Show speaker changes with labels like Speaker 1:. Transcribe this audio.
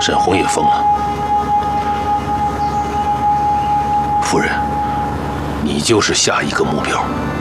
Speaker 1: 沈红也疯了。夫人，你就是下一个目标。